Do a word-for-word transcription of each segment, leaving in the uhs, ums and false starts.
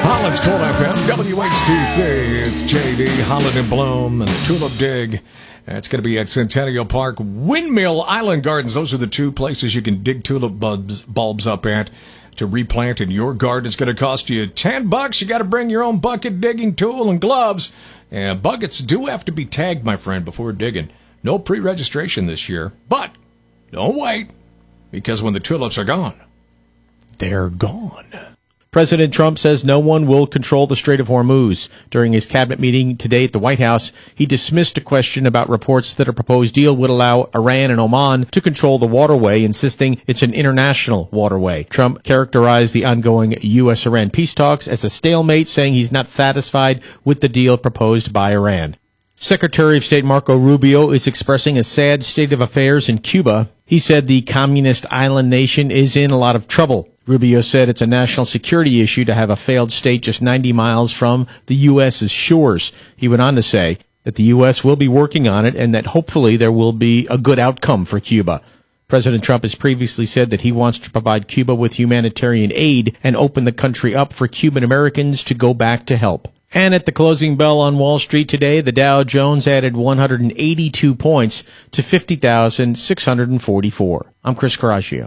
Holland's Cool F M, W H T C. It's J D, Holland and Bloom, and the Tulip Dig. It's going to be at Centennial Park, Windmill Island Gardens. Those are the two places you can dig tulip bulbs, bulbs up at to replant in your garden. It's going to cost you ten bucks. You got to bring your own bucket digging tool and gloves. And buckets do have to be tagged, my friend, before digging. No pre-registration this year, but don't wait, because when the tulips are gone, they're gone. President Trump says no one will control the Strait of Hormuz. During his cabinet meeting today at the White House, he dismissed a question about reports that a proposed deal would allow Iran and Oman to control the waterway, insisting it's an international waterway. Trump characterized the ongoing U S Iran peace talks as a stalemate, saying he's not satisfied with the deal proposed by Iran. Secretary of State Marco Rubio is expressing a sad state of affairs in Cuba. He said the communist island nation is in a lot of trouble. Rubio said it's a national security issue to have a failed state just ninety miles from the U S's shores. He went on to say that the U S will be working on it and that hopefully there will be a good outcome for Cuba. President Trump has previously said that he wants to provide Cuba with humanitarian aid and open the country up for Cuban Americans to go back to help. And at the closing bell on Wall Street today, the Dow Jones added one hundred eighty-two points to fifty thousand six hundred forty-four. I'm Chris Caraccio.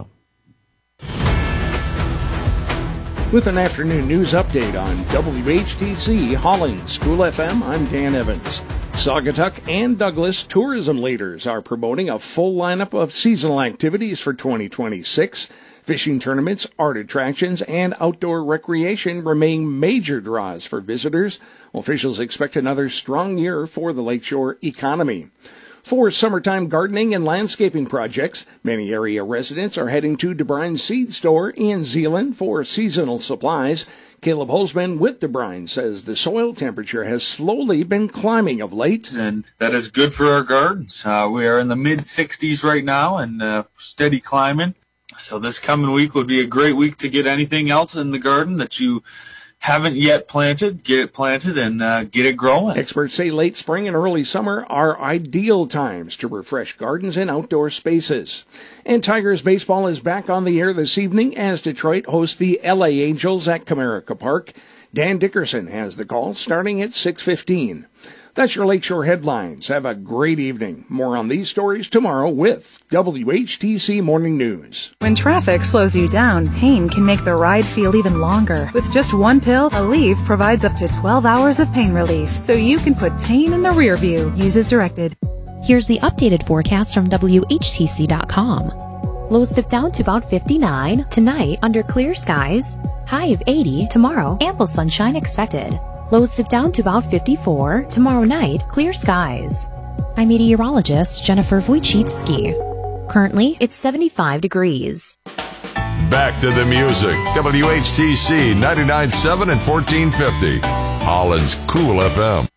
With an afternoon news update on W H T C Holland's Cool F M, I'm Dan Evans. Saugatuck and Douglas tourism leaders are promoting a full lineup of seasonal activities for twenty twenty-six. Fishing tournaments, art attractions, and outdoor recreation remain major draws for visitors. Officials expect another strong year for the lakeshore economy. For summertime gardening and landscaping projects, many area residents are heading to DeBrine Seed Store in Zeeland for seasonal supplies. Caleb Holzman with DeBrine says the soil temperature has slowly been climbing of late. And that is good for our gardens. Uh, we are in the mid sixties right now and uh, steady climbing. So this coming week would be a great week to get anything else in the garden that you haven't yet planted, get it planted and uh, get it growing. Experts say late spring and early summer are ideal times to refresh gardens and outdoor spaces. And Tigers baseball is back on the air this evening as Detroit hosts the L A Angels at Comerica Park. Dan Dickerson has the call starting at six fifteen. That's your Lakeshore headlines. Have a great evening. More on these stories tomorrow with W H T C Morning News. When traffic slows you down, pain can make the ride feel even longer. With just one pill, Aleve provides up to twelve hours of pain relief, so you can put pain in the rear view. Use as directed. Here's the updated forecast from W H T C dot com. Lows dip down to about fifty-nine. Tonight, under clear skies. High of eighty. Tomorrow, ample sunshine expected. Lows dip down to about fifty-four. Tomorrow night, clear skies. I'm meteorologist Jennifer Wojcicki. Currently, it's seventy-five degrees. Back to the music. W H T C ninety-nine point seven and fourteen fifty. Holland's Cool F M.